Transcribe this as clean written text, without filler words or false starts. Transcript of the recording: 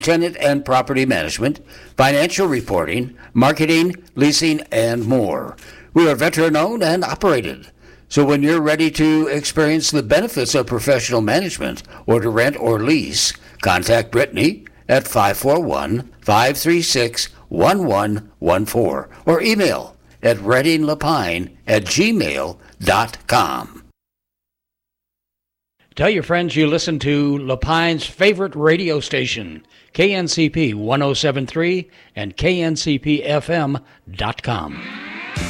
tenant and property management, financial reporting, marketing, leasing, and more. We are veteran-owned and operated. So when you're ready to experience the benefits of professional management or to rent or lease, contact Brittany at 541-536-1114 or email at reddinglepine@gmail.com. Tell your friends you listen to Lapine's favorite radio station, KNCP 107.3 and KNCPFM.com.